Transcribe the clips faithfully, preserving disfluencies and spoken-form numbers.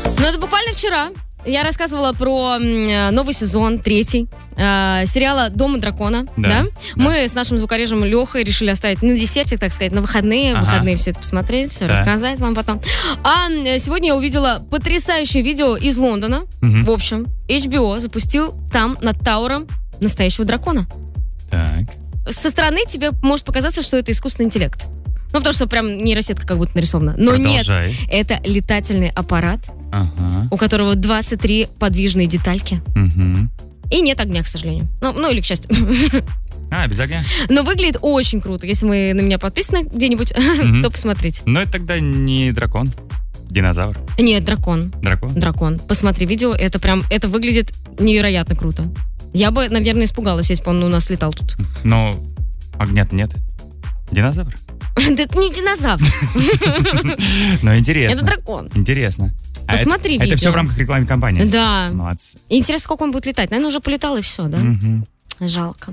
Ну, это буквально вчера. Я рассказывала про м, новый сезон, третий, э, сериала «Дом и дракона». Да, да? Да. Мы с нашим звукорежем Лехой решили оставить на десертик, так сказать, на выходные. Ага. В выходные все это посмотреть, все да. рассказать вам потом. А сегодня я увидела потрясающее видео из Лондона. Угу. В общем, эйч би о запустил там над Тауэром настоящего дракона. Так. Со стороны тебе может показаться, что это искусственный интеллект. Ну, потому что прям нейросетка как будто нарисована. Но Продолжай. Нет, это летательный аппарат, ага. у которого двадцать три подвижные детальки. Угу. И нет огня, к сожалению. Ну, ну или к счастью. А, без огня. Но выглядит очень круто. Если вы на меня подписаны где-нибудь, угу. то посмотрите. Но это тогда не дракон, динозавр. Нет, дракон. Дракон? Дракон. Посмотри видео, это прям, это выглядит невероятно круто. Я бы, наверное, испугалась, если бы он у нас летал тут. Но огня-то нет. Динозавр? Да это не динозавр. Но интересно. Это дракон. Интересно. Посмотри видео. Это все в рамках рекламной кампании? Да. Молодцы. Интересно, сколько он будет летать. Наверное, уже полетал и все, да? Жалко.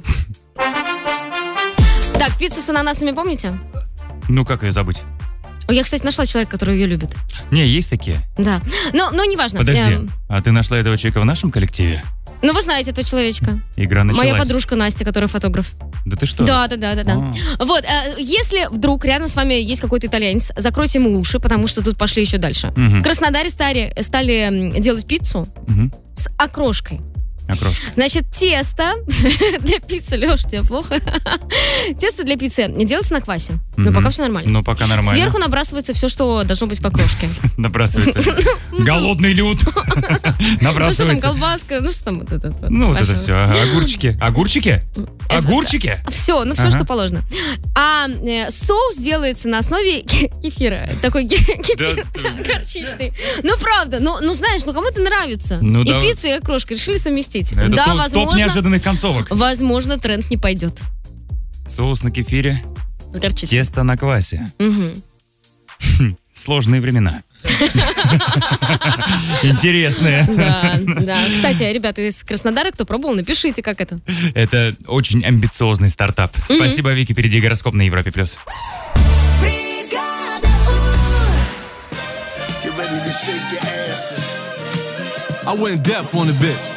Так, пицца с ананасами, помните? Ну, как ее забыть? Я, кстати, нашла человека, который ее любит. Не, есть такие. Да. Но, но неважно. Подожди, Я... а ты нашла этого человека в нашем коллективе? Ну, вы знаете этого человечка. Игра началась. Моя подружка Настя, которая фотограф. Да ты что? Да, да, да, да, да. Вот, если вдруг рядом с вами есть какой-то итальянец, закройте ему уши, потому что тут пошли еще дальше. Угу. В Краснодаре стали, стали делать пиццу угу. с окрошкой. Окрошка. Значит, тесто для пиццы, Леш, тебе плохо? Тесто для пиццы делается на квасе. Mm-hmm. Но пока все нормально. Ну, пока нормально. Сверху набрасывается все, что должно быть в окрошке. Набрасывается. Голодный люд. Набрасывается. Ну, что там, колбаска, ну, что там вот это вот. Ну, вот это все. Огурчики. Огурчики? Огурчики? Все, ну, все, что положено. А соус делается на основе кефира. Такой кефир горчичный. Ну, правда. Ну, знаешь, ну, кому-то нравится. И пицца, и окрошка. Решили совместить. Это да, топ, возможно, топ неожиданных концовок. Возможно, тренд не пойдет. Соус на кефире, с горчицей. Тесто на квасе. Угу. Сложные времена. Интересные. Да, да. Кстати, ребята из Краснодара, кто пробовал, напишите, как это. Это очень амбициозный стартап. Спасибо, Вики. Впереди гороскоп на Европе плюс. I went deaf on the bitch.